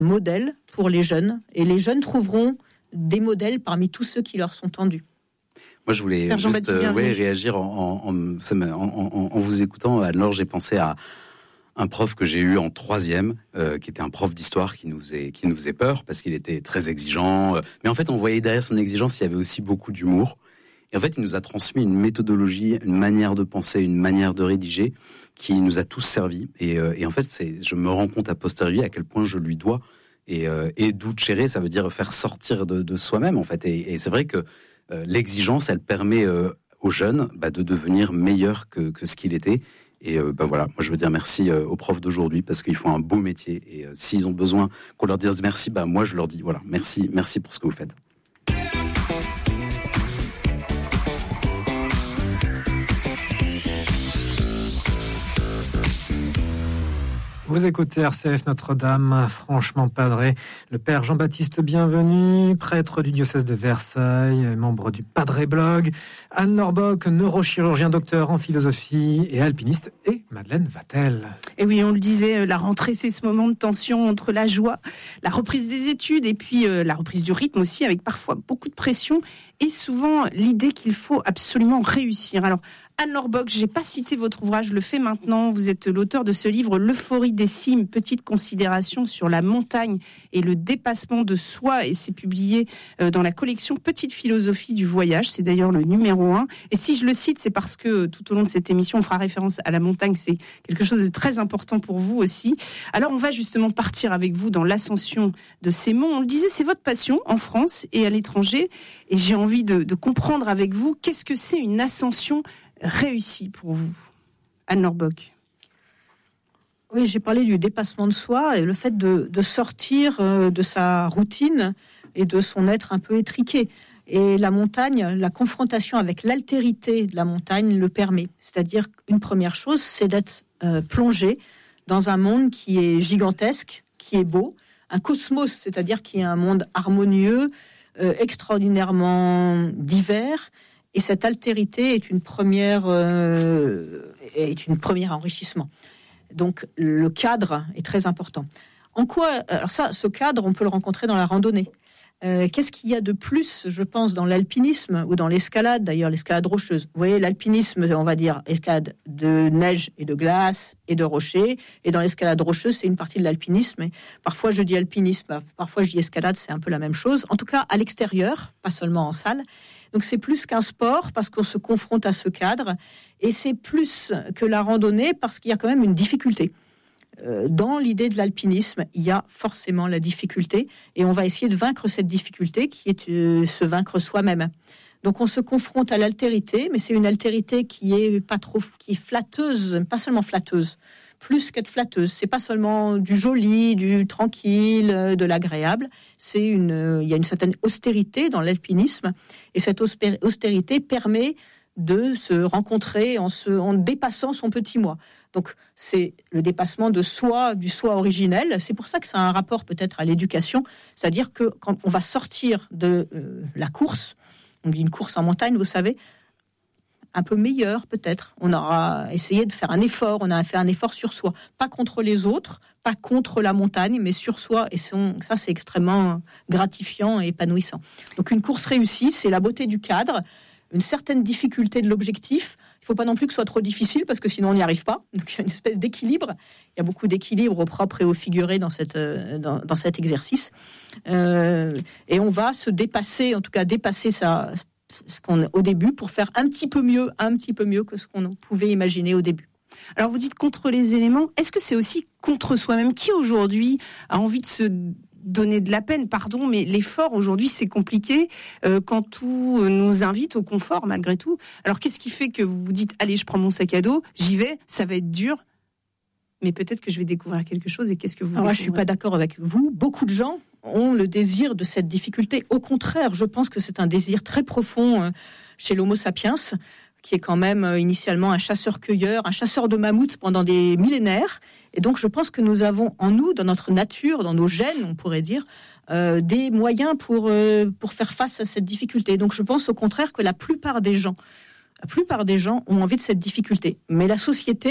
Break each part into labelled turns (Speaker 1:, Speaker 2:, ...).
Speaker 1: modèle pour les jeunes, et les jeunes trouveront des modèles parmi tous ceux qui leur sont tendus.
Speaker 2: Moi, je voulais juste réagir en vous écoutant. Alors, j'ai pensé à un prof que j'ai eu en 3e, qui était un prof d'histoire qui nous faisait peur parce qu'il était très exigeant. Mais en fait, on voyait derrière son exigence, il y avait aussi beaucoup d'humour. Et en fait, il nous a transmis une méthodologie, une manière de penser, une manière de rédiger qui nous a tous servi. Et en fait, je me rends compte a posteriori à quel point je lui dois. Et ducere, ça veut dire faire sortir de soi-même, en fait. Et c'est vrai que l'exigence, elle permet aux jeunes de devenir meilleurs que ce qu'il était. Et voilà, moi je veux dire merci aux profs d'aujourd'hui parce qu'ils font un beau métier. Et s'ils ont besoin qu'on leur dise merci, moi je leur dis voilà, merci pour ce que vous faites.
Speaker 3: Vous écoutez RCF Notre-Dame, franchement padré. Le père Jean-Baptiste Bienvenu, prêtre du diocèse de Versailles, membre du Padre Blog, Anne Norbock, neurochirurgien docteur en philosophie et alpiniste, et Madeleine Vatel.
Speaker 4: Et oui, on le disait, la rentrée, c'est ce moment de tension entre la joie, la reprise des études et puis la reprise du rythme aussi, avec parfois beaucoup de pression et souvent l'idée qu'il faut absolument réussir. Alors, Anne Norbock, je n'ai pas cité votre ouvrage, je le fais maintenant. Vous êtes l'auteur de ce livre « L'euphorie des cimes, petite considération sur la montagne et le dépassement de soi » et c'est publié dans la collection Petite philosophie du voyage. C'est d'ailleurs le numéro 1. Et si je le cite, c'est parce que tout au long de cette émission, on fera référence à la montagne. C'est quelque chose de très important pour vous aussi. Alors, on va justement partir avec vous dans l'ascension de ces monts. On le disait, c'est votre passion en France et à l'étranger. Et j'ai envie de comprendre avec vous, qu'est-ce que c'est une ascension réussi pour vous, Anne Norbock?
Speaker 1: Oui, j'ai parlé du dépassement de soi et le fait de sortir de sa routine et de son être un peu étriqué. Et la montagne, la confrontation avec l'altérité de la montagne le permet. C'est-à-dire qu'une première chose, c'est d'être plongé dans un monde qui est gigantesque, qui est beau, un cosmos, c'est-à-dire qui est un monde harmonieux, extraordinairement divers. Et cette altérité est une première enrichissement. Donc le cadre est très important. En quoi, alors ce cadre, on peut le rencontrer dans la randonnée. Qu'est-ce qu'il y a de plus, je pense, dans l'alpinisme ou dans l'escalade, d'ailleurs l'escalade rocheuse. Vous voyez, l'alpinisme, on va dire escalade de neige et de glace et de rochers. Et dans l'escalade rocheuse, c'est une partie de l'alpinisme. Et parfois je dis alpinisme, parfois je dis escalade, c'est un peu la même chose. En tout cas, à l'extérieur, pas seulement en salle. Donc c'est plus qu'un sport parce qu'on se confronte à ce cadre et c'est plus que la randonnée parce qu'il y a quand même une difficulté. Dans l'idée de l'alpinisme, il y a forcément la difficulté et on va essayer de vaincre cette difficulté qui est se vaincre soi-même. Donc on se confronte à l'altérité, mais c'est une altérité qui est flatteuse, pas seulement flatteuse, plus qu'être flatteuse. C'est pas seulement du joli, du tranquille, de l'agréable. Il y a une certaine austérité dans l'alpinisme et cette austérité permet de se rencontrer en dépassant son petit moi. Donc c'est le dépassement de soi, du soi originel. C'est pour ça que ça a un rapport peut-être à l'éducation, c'est-à-dire que quand on va sortir de la course, on dit une course en montagne, vous savez, un peu meilleur peut-être. On aura essayé de faire un effort, on a fait un effort sur soi, pas contre les autres, pas contre la montagne, mais sur soi. Et ça, c'est extrêmement gratifiant et épanouissant. Donc une course réussie, c'est la beauté du cadre, une certaine difficulté de l'objectif. Il ne faut pas non plus que ce soit trop difficile, parce que sinon on n'y arrive pas. Donc il y a une espèce d'équilibre. Il y a beaucoup d'équilibre au propre et au figuré dans cet exercice. Et on va se dépasser, en tout cas dépasser ce qu'on au début pour faire un petit peu mieux que ce qu'on pouvait imaginer au début.
Speaker 4: Alors vous dites contre les éléments, est-ce que c'est aussi contre soi-même? Qui aujourd'hui a envie de se donner de la peine, pardon, mais l'effort aujourd'hui c'est compliqué quand tout nous invite au confort malgré tout. Alors qu'est-ce qui fait que vous vous dites allez, je prends mon sac à dos, j'y vais, ça va être dur, mais peut-être que je vais découvrir quelque chose. Et qu'est-ce que vous découvrez?
Speaker 1: Moi, je suis pas d'accord avec vous. Beaucoup de gens ont le désir de cette difficulté. Au contraire, je pense que c'est un désir très profond chez l'Homo sapiens, qui est quand même initialement un chasseur-cueilleur, un chasseur de mammouths pendant des millénaires. Et donc, je pense que nous avons en nous, dans notre nature, dans nos gènes, on pourrait dire, des moyens pour faire face à cette difficulté. Donc, je pense au contraire que la plupart des gens ont envie de cette difficulté. Mais la société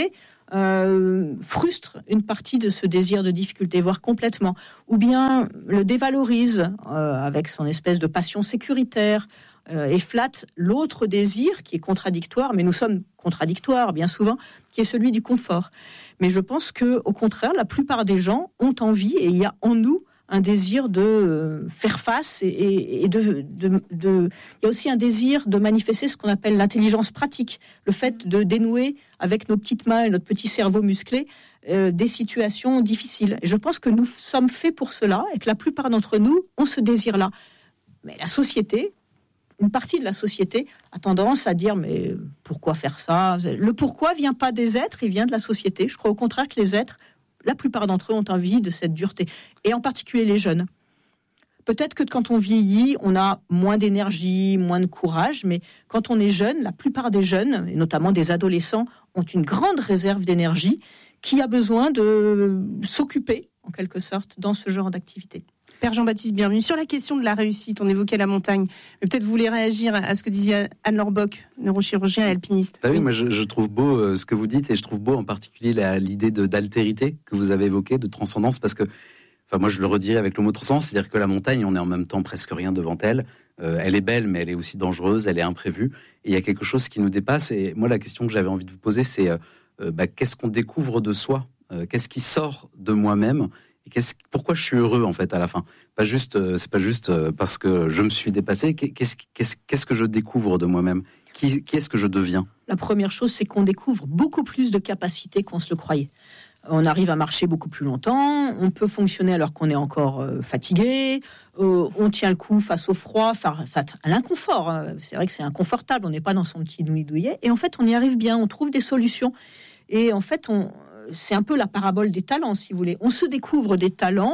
Speaker 1: frustre une partie de ce désir de difficulté, voire complètement, ou bien le dévalorise avec son espèce de passion sécuritaire, et flatte l'autre désir qui est contradictoire, mais nous sommes contradictoires bien souvent, qui est celui du confort. Mais je pense que, au contraire, la plupart des gens ont envie, et il y a en nous un désir de faire face, et il y a aussi un désir de manifester ce qu'on appelle l'intelligence pratique, le fait de dénouer avec nos petites mains et notre petit cerveau musclé des situations difficiles. Et je pense que nous sommes faits pour cela, et que la plupart d'entre nous ont ce désir-là. Mais la société, une partie de la société a tendance à dire mais pourquoi faire ça ? Le pourquoi vient pas des êtres, il vient de la société. Je crois au contraire que les êtres, la plupart d'entre eux ont envie de cette dureté, et en particulier les jeunes. Peut-être que quand on vieillit, on a moins d'énergie, moins de courage, mais quand on est jeune, la plupart des jeunes, et notamment des adolescents, ont une grande réserve d'énergie qui a besoin de s'occuper, en quelque sorte, dans ce genre d'activité.
Speaker 4: Père Jean-Baptiste, bienvenue. Sur la question de la réussite, on évoquait la montagne. Mais peut-être vous voulez réagir à ce que disait Anne-Laure Bock, neurochirurgien et alpiniste.
Speaker 2: Ah oui, moi je trouve beau ce que vous dites, et je trouve beau en particulier l'idée d'altérité que vous avez évoquée, de transcendance, parce que, moi je le redirais avec le mot transcendance, c'est-à-dire que la montagne, on est en même temps presque rien devant elle. Elle est belle, mais elle est aussi dangereuse, elle est imprévue, et il y a quelque chose qui nous dépasse. Et moi, la question que j'avais envie de vous poser, c'est qu'est-ce qu'on découvre de soi ? Qu'est-ce qui sort de moi-même ? Et pourquoi je suis heureux en fait à la fin ? C'est pas juste parce que je me suis dépassé. Qu'est-ce que je découvre de moi-même ? Qui est-ce que je deviens ?
Speaker 1: La première chose, c'est qu'on découvre beaucoup plus de capacités qu'on se le croyait. On arrive à marcher beaucoup plus longtemps, on peut fonctionner alors qu'on est encore fatigué, on tient le coup face au froid, à l'inconfort. C'est vrai que c'est inconfortable, on n'est pas dans son petit douillet, et en fait on y arrive bien, on trouve des solutions. Et en fait, c'est un peu la parabole des talents, si vous voulez. On se découvre des talents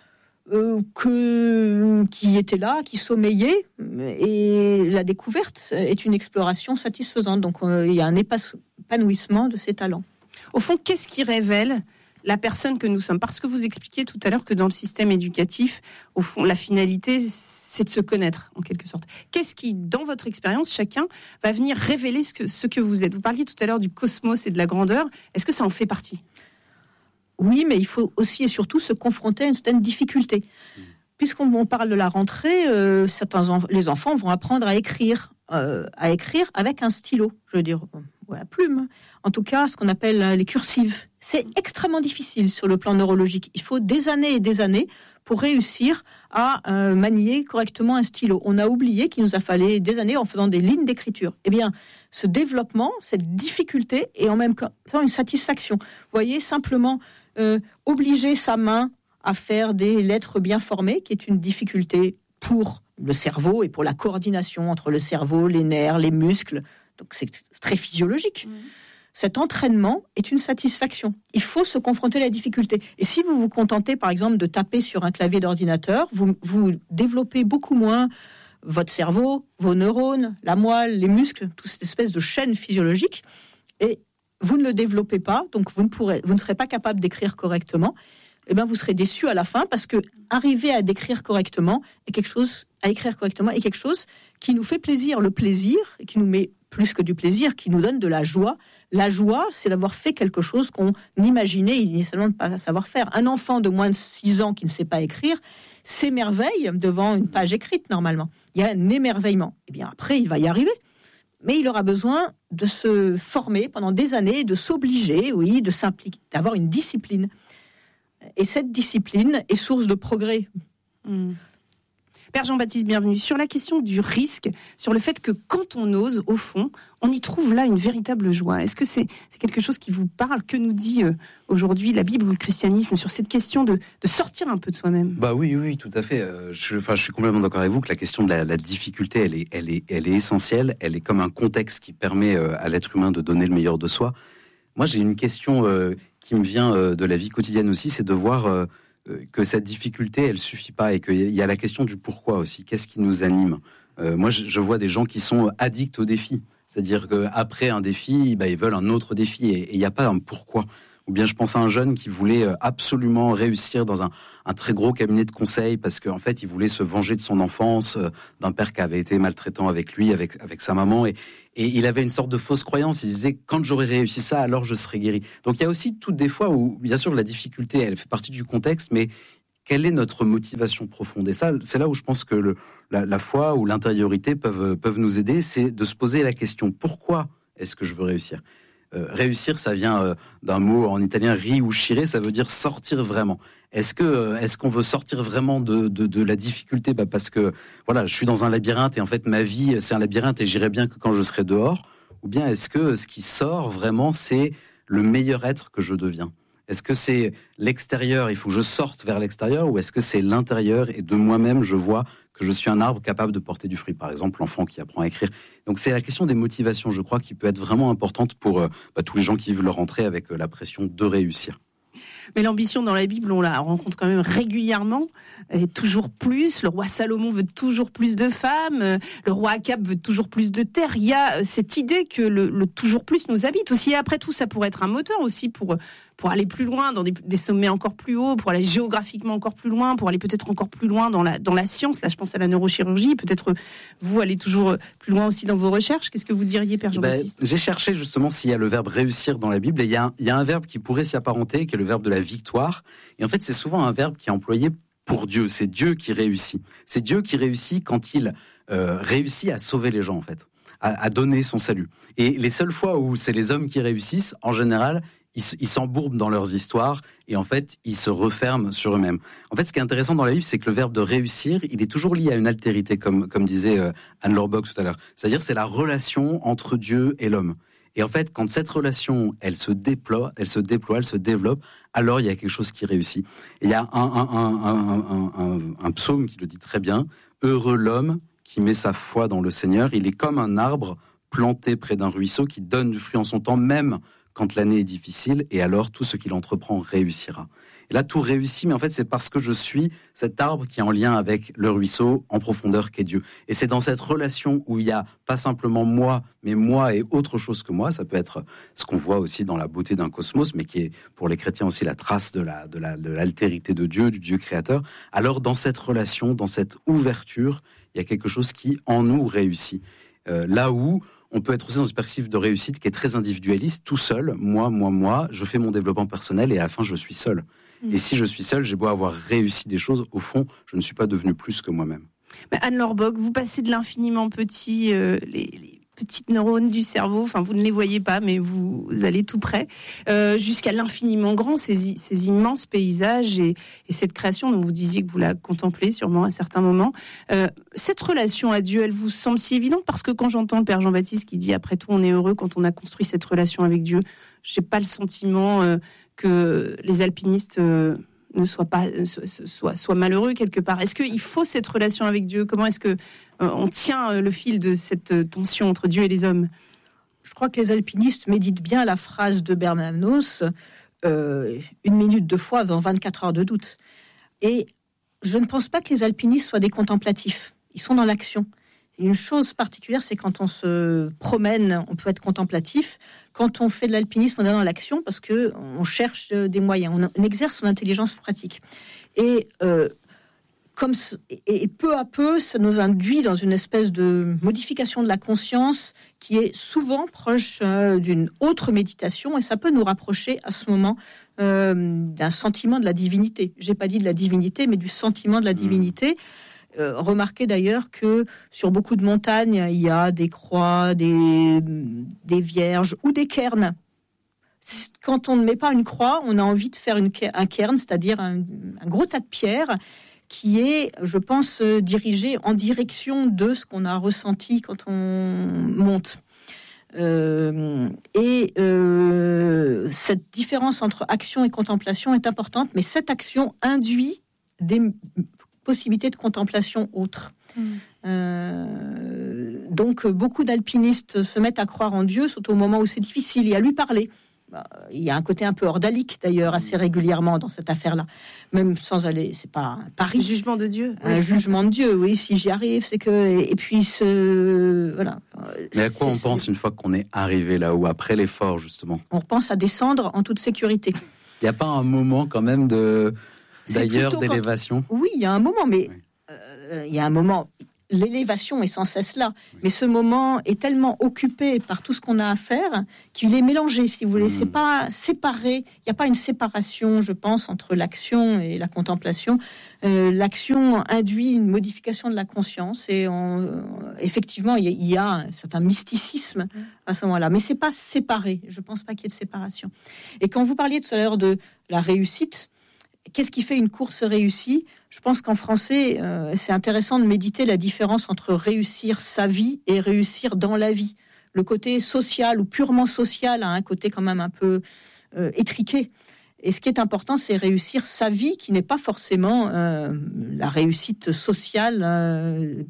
Speaker 1: qui étaient là, qui sommeillaient, et la découverte est une exploration satisfaisante. Donc il y a un épanouissement de ces talents.
Speaker 4: Au fond, qu'est-ce qui révèle la personne que nous sommes ? Parce que vous expliquiez tout à l'heure que dans le système éducatif, au fond, la finalité, c'est de se connaître, en quelque sorte. Qu'est-ce qui, dans votre expérience, chacun va venir révéler ce que vous êtes ? Vous parliez tout à l'heure du cosmos et de la grandeur. Est-ce que ça en fait partie ?
Speaker 1: Oui, mais il faut aussi et surtout se confronter à une certaine difficulté. Puisqu'on parle de la rentrée, les enfants vont apprendre à écrire avec un stylo, je veux dire, ou à la plume. En tout cas, ce qu'on appelle les cursives. C'est extrêmement difficile sur le plan neurologique. Il faut des années et des années pour réussir à manier correctement un stylo. On a oublié qu'il nous a fallu des années en faisant des lignes d'écriture. Eh bien, ce développement, cette difficulté est en même temps une satisfaction. Vous voyez, simplement obliger sa main à faire des lettres bien formées, qui est une difficulté pour le cerveau et pour la coordination entre le cerveau, les nerfs, les muscles. Donc c'est très physiologique. Cet entraînement est une satisfaction. Il faut se confronter à la difficulté. Et si vous vous contentez, par exemple, de taper sur un clavier d'ordinateur, vous développez beaucoup moins votre cerveau, vos neurones, la moelle, les muscles, toute cette espèce de chaîne physiologique. Et vous ne le développez pas, donc vous ne serez pas capable d'écrire correctement. Eh bien, vous serez déçu à la fin, parce que arriver à écrire correctement est quelque chose qui nous fait plaisir. Le plaisir, qui nous met plus que du plaisir, qui nous donne de la joie. La joie, c'est d'avoir fait quelque chose qu'on imaginait initialement ne pas savoir faire. Un enfant de moins de 6 ans qui ne sait pas écrire s'émerveille devant une page écrite, normalement. Il y a un émerveillement. Eh bien, après, il va y arriver. Mais il aura besoin de se former pendant des années, de s'obliger, de s'impliquer, d'avoir une discipline. Et cette discipline est source de progrès.
Speaker 4: Père Jean-Baptiste, bienvenue. Sur la question du risque, sur le fait que quand on ose, au fond, on y trouve là une véritable joie. Est-ce que c'est quelque chose qui vous parle ? Que nous dit aujourd'hui la Bible ou le christianisme sur cette question de sortir un peu de soi-même ?
Speaker 2: Oui, tout à fait. Je suis complètement d'accord avec vous que la question de la difficulté, elle est essentielle. Elle est comme un contexte qui permet à l'être humain de donner le meilleur de soi. Moi, j'ai une question qui me vient de la vie quotidienne aussi, c'est de voir que cette difficulté, elle suffit pas, et qu'il y a la question du pourquoi aussi. Qu'est-ce qui nous anime ? Moi, je vois des gens qui sont addicts au défi. C'est-à-dire qu'après un défi, ils veulent un autre défi, et il n'y a pas un pourquoi. Ou bien je pense à un jeune qui voulait absolument réussir dans un très gros cabinet de conseil parce qu'en fait, il voulait se venger de son enfance, d'un père qui avait été maltraitant avec lui, avec sa maman. Et il avait une sorte de fausse croyance. Il disait, quand j'aurai réussi ça, alors je serai guéri. Donc il y a aussi toutes des fois où, bien sûr, la difficulté, elle fait partie du contexte, mais quelle est notre motivation profonde? Et ça, c'est là où je pense que la foi ou l'intériorité peuvent nous aider, c'est de se poser la question, pourquoi est-ce que je veux réussir? Réussir, ça vient d'un mot en italien, riuscire, ça veut dire sortir vraiment. Est-ce qu'on veut sortir vraiment de la difficulté? Parce que voilà, je suis dans un labyrinthe et en fait ma vie c'est un labyrinthe et j'irai bien que quand je serai dehors. Ou bien est-ce que ce qui sort vraiment c'est le meilleur être que je deviens? Est-ce que c'est l'extérieur, il faut que je sorte vers l'extérieur, ou est-ce que c'est l'intérieur et de moi-même je vois que je suis un arbre capable de porter du fruit? Par exemple, l'enfant qui apprend à écrire. Donc c'est la question des motivations, je crois, qui peut être vraiment importante pour tous les gens qui vivent leur entrée avec la pression de réussir.
Speaker 4: Mais l'ambition dans la Bible, on la rencontre quand même régulièrement, et toujours plus. Le roi Salomon veut toujours plus de femmes, le roi Akab veut toujours plus de terre. Il y a cette idée que le toujours plus nous habite aussi. Et après tout, ça pourrait être un moteur aussi pour aller plus loin, dans des sommets encore plus hauts, pour aller géographiquement encore plus loin, pour aller peut-être encore plus loin dans la science. Là, je pense à la neurochirurgie. Peut-être vous allez toujours plus loin aussi dans vos recherches. Qu'est-ce que vous diriez, Père Jean-Baptiste?
Speaker 2: J'ai cherché justement s'il y a le verbe réussir dans la Bible. Et il y a un verbe qui pourrait s'y apparenter, qui est le verbe de la victoire. Et en fait, c'est souvent un verbe qui est employé pour Dieu. C'est Dieu qui réussit. C'est Dieu qui réussit quand il réussit à sauver les gens, en fait, à donner son salut. Et les seules fois où c'est les hommes qui réussissent, en général, ils s'embourbent dans leurs histoires et en fait, ils se referment sur eux-mêmes. En fait, ce qui est intéressant dans la Bible, c'est que le verbe de réussir, il est toujours lié à une altérité, comme disait Anne-Laure Bock tout à l'heure. C'est-à-dire, c'est la relation entre Dieu et l'homme. Et en fait, quand cette relation, elle se déploie, elle se développe, alors il y a quelque chose qui réussit. Et il y a un psaume qui le dit très bien. Heureux l'homme qui met sa foi dans le Seigneur. Il est comme un arbre planté près d'un ruisseau qui donne du fruit en son temps, même quand l'année est difficile, et alors tout ce qu'il entreprend réussira. Et là, tout réussit, mais en fait, c'est parce que je suis cet arbre qui est en lien avec le ruisseau en profondeur qu'est Dieu. Et c'est dans cette relation où il y a pas simplement moi, mais moi et autre chose que moi. Ça peut être ce qu'on voit aussi dans la beauté d'un cosmos, mais qui est pour les chrétiens aussi la trace de l'altérité de Dieu, du Dieu créateur. Alors, dans cette relation, dans cette ouverture, il y a quelque chose qui, en nous, réussit. Là où on peut être aussi dans une perspective de réussite qui est très individualiste, tout seul, moi, je fais mon développement personnel et à la fin, je suis seul. Et si je suis seul, j'ai beau avoir réussi des choses, au fond, je ne suis pas devenu plus que moi-même.
Speaker 4: Anne-Laure Bock, vous passez de l'infiniment petit, les petites neurones du cerveau, enfin vous ne les voyez pas, mais vous allez tout près, jusqu'à l'infiniment grand, ces immenses paysages et cette création dont vous disiez que vous la contemplez sûrement à certains moments. Cette relation à Dieu, elle vous semble si évidente? Parce que quand j'entends le Père Jean-Baptiste qui dit « Après tout, on est heureux quand on a construit cette relation avec Dieu », je n'ai pas le sentiment que les alpinistes soient malheureux quelque part. Est-ce qu'il faut cette relation avec Dieu? Comment est-ce que on tient le fil de cette tension entre Dieu et les hommes?
Speaker 1: Je crois que les alpinistes méditent bien la phrase de Bernanos, 1 minute de foi avant 24 heures de doute. Et je ne pense pas que les alpinistes soient des contemplatifs. Ils sont dans l'action. Et une chose particulière, c'est quand on se promène, on peut être contemplatif. Quand on fait de l'alpinisme, on est dans l'action parce que on cherche des moyens, on exerce son intelligence pratique. Et peu à peu, ça nous induit dans une espèce de modification de la conscience qui est souvent proche d'une autre méditation, et ça peut nous rapprocher à ce moment d'un sentiment de la divinité. J'ai pas dit de la divinité, mais du sentiment de la divinité. Remarquez d'ailleurs que sur beaucoup de montagnes, il y a des croix, des vierges ou des cairns. Quand on ne met pas une croix, on a envie de faire un cairn, c'est-à-dire un gros tas de pierres qui est, je pense, dirigé en direction de ce qu'on a ressenti quand on monte. Cette différence entre action et contemplation est importante, mais cette action induit des possibilités de contemplation autres. Donc beaucoup d'alpinistes se mettent à croire en Dieu, surtout au moment où c'est difficile, et à lui parler. il y a un côté un peu ordalique d'ailleurs assez régulièrement dans cette affaire-là, même sans aller, c'est pas un pari.
Speaker 4: Un jugement de Dieu.
Speaker 1: Un jugement de Dieu, oui. Si j'y arrive, c'est que et puis voilà.
Speaker 2: Mais à quoi on pense une fois qu'on est arrivé là-haut, après l'effort justement?
Speaker 1: On pense à descendre en toute sécurité.
Speaker 2: Il n'y a pas un moment quand même d'ailleurs d'élévation?
Speaker 1: Oui, il y a un moment, mais il y a un moment. L'élévation est sans cesse là, mais ce moment est tellement occupé par tout ce qu'on a à faire qu'il est mélangé, si vous voulez. C'est pas séparé. Il n'y a pas une séparation, je pense, entre l'action et la contemplation. L'action induit une modification de la conscience et effectivement, il y a un certain mysticisme à ce moment-là, mais c'est pas séparé. Je pense pas qu'il y ait de séparation. Et quand vous parliez tout à l'heure de la réussite, qu'est-ce qui fait une course réussie? Je pense qu'en français, c'est intéressant de méditer la différence entre réussir sa vie et réussir dans la vie. Le côté social ou purement social a un côté quand même un peu étriqué. Et ce qui est important, c'est réussir sa vie, qui n'est pas forcément la réussite sociale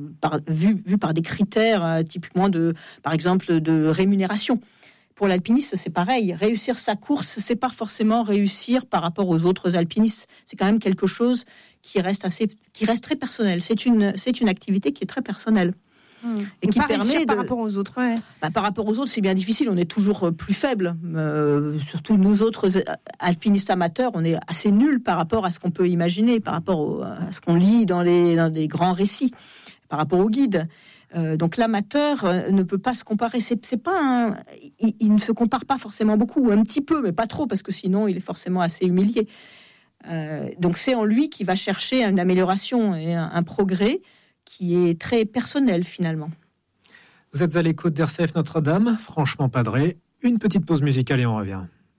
Speaker 1: vue par des critères typiquement par exemple, de rémunération. Pour l'alpiniste, c'est pareil. Réussir sa course, c'est pas forcément réussir par rapport aux autres alpinistes. C'est quand même quelque chose qui reste très personnel. C'est une activité qui est très personnelle.
Speaker 4: Et qui permet par rapport aux autres. Ouais.
Speaker 1: Par rapport aux autres, c'est bien difficile. On est toujours plus faible. Surtout nous autres alpinistes amateurs, on est assez nuls par rapport à ce qu'on peut imaginer, par rapport à ce qu'on lit dans les grands récits, par rapport aux guides. Donc l'amateur ne peut pas se comparer. Il ne se compare pas forcément beaucoup, ou un petit peu, mais pas trop, parce que sinon il est forcément assez humilié. Donc c'est en lui qu'il va chercher une amélioration et un progrès qui est très personnel finalement.
Speaker 3: Vous êtes à l'écoute d'RCF Notre-Dame, franchement padré. Une petite pause musicale et on revient.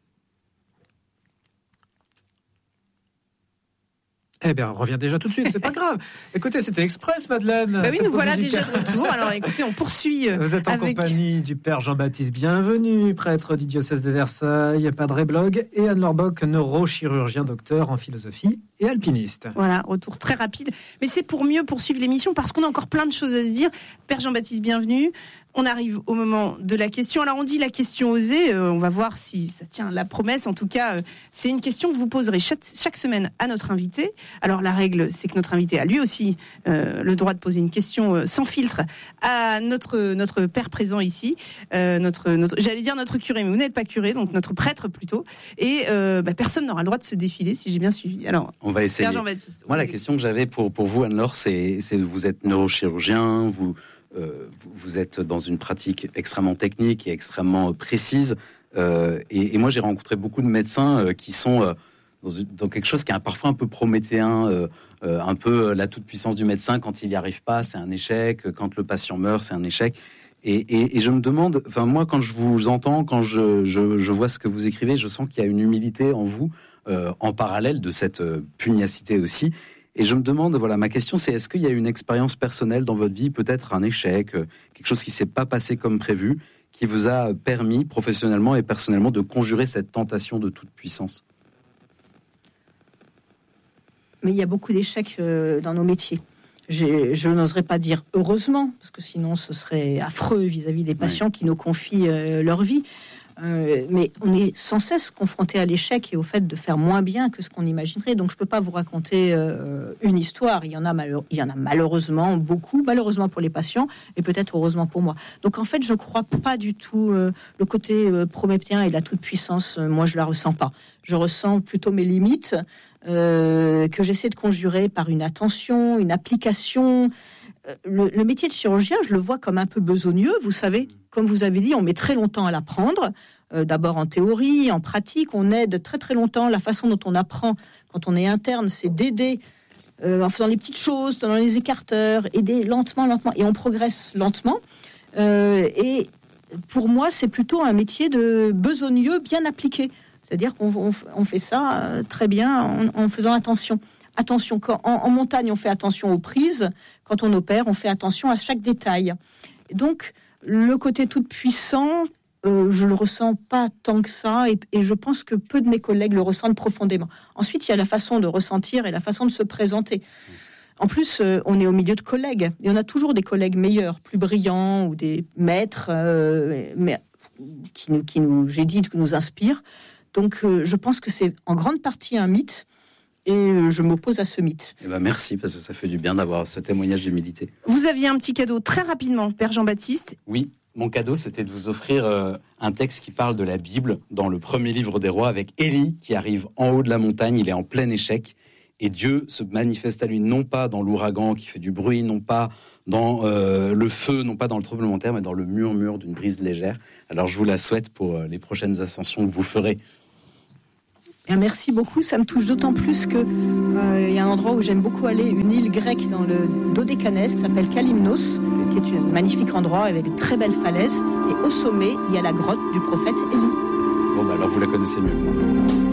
Speaker 3: Eh bien, on revient déjà tout de suite, c'est pas grave. Écoutez, c'était express, Madeleine.
Speaker 4: Oui, nous voilà déjà de retour. Alors écoutez, on poursuit.
Speaker 3: Vous êtes en compagnie du Père Jean-Baptiste Bienvenu, prêtre du diocèse de Versailles, Padre Blog, et Anne Lorbock, neurochirurgien, docteur en philosophie et alpiniste.
Speaker 4: Voilà, retour très rapide. Mais c'est pour mieux poursuivre l'émission parce qu'on a encore plein de choses à se dire. Père Jean-Baptiste Bienvenu. On arrive au moment de la question. Alors on dit la question osée, on va voir si ça tient la promesse. En tout cas, c'est une question que vous poserez chaque semaine à notre invité. Alors la règle, c'est que notre invité a lui aussi le droit de poser une question sans filtre à notre père présent ici, j'allais dire notre curé, mais vous n'êtes pas curé, donc notre prêtre plutôt. Et personne n'aura le droit de se défiler si j'ai bien suivi. Alors
Speaker 2: on va essayer.
Speaker 4: Père Jean-Baptiste.
Speaker 2: Moi, la question que j'avais pour vous, Anne-Laure, c'est vous êtes neurochirurgien, vous êtes dans une pratique extrêmement technique et extrêmement précise. Et moi, j'ai rencontré beaucoup de médecins qui sont dans quelque chose qui est parfois un peu prométhéen, un peu la toute-puissance du médecin. Quand il n'y arrive pas, c'est un échec. Quand le patient meurt, c'est un échec. Et je me demande, enfin moi, quand je vous entends, quand je vois ce que vous écrivez, je sens qu'il y a une humilité en vous, en parallèle de cette pugnacité aussi. Et je me demande, voilà, ma question c'est, est-ce qu'il y a une expérience personnelle dans votre vie, peut-être un échec, quelque chose qui ne s'est pas passé comme prévu, qui vous a permis, professionnellement et personnellement, de conjurer cette tentation de toute puissance?
Speaker 1: Mais il y a beaucoup d'échecs dans nos métiers. Je n'oserais pas dire heureusement, parce que sinon ce serait affreux vis-à-vis des patients qui nous confient leur vie. Mais on est sans cesse confronté à l'échec et au fait de faire moins bien que ce qu'on imaginerait. Donc je ne peux pas vous raconter une histoire. Il y en a malheureusement beaucoup, malheureusement pour les patients et peut-être heureusement pour moi. Donc en fait, je ne crois pas du tout le côté prométhéen et la toute-puissance. Moi, je ne la ressens pas. Je ressens plutôt mes limites que j'essaie de conjurer par une attention, une application. Le métier de chirurgien, je le vois comme un peu besogneux, vous savez. Comme vous avez dit, on met très longtemps à l'apprendre. D'abord en théorie, en pratique, on aide très très longtemps. La façon dont on apprend quand on est interne, c'est d'aider en faisant les petites choses, dans les écarteurs, aider lentement. Et on progresse lentement. Et pour moi, c'est plutôt un métier de besogneux bien appliqué. C'est-à-dire qu'on fait ça très bien en faisant attention. Attention, en montagne, on fait attention aux prises. Quand on opère, on fait attention à chaque détail. Et donc, le côté tout puissant, je le ressens pas tant que ça. Et je pense que peu de mes collègues le ressentent profondément. Ensuite, il y a la façon de ressentir et la façon de se présenter. En plus, on est au milieu de collègues. Et on a toujours des collègues meilleurs, plus brillants, ou des maîtres. Mais qui nous inspire. Donc, je pense que c'est en grande partie un mythe. Et je m'oppose à ce mythe.
Speaker 2: Merci, parce que ça fait du bien d'avoir ce témoignage d'humilité.
Speaker 4: Vous aviez un petit cadeau très rapidement, Père Jean-Baptiste.
Speaker 2: Oui, mon cadeau, c'était de vous offrir un texte qui parle de la Bible dans le premier livre des rois, avec Élie qui arrive en haut de la montagne, il est en plein échec. Et Dieu se manifeste à lui, non pas dans l'ouragan qui fait du bruit, non pas dans le feu, non pas dans le tremblement de terre, mais dans le murmure d'une brise légère. Alors je vous la souhaite pour les prochaines ascensions que vous ferez.
Speaker 1: Bien, merci beaucoup, ça me touche d'autant plus que y a un endroit où j'aime beaucoup aller, une île grecque dans le Dodécanèse qui s'appelle Kalymnos, qui est un magnifique endroit avec de très belles falaises. Et au sommet, il y a la grotte du prophète Élie.
Speaker 2: Bon, alors vous la connaissez mieux que moi.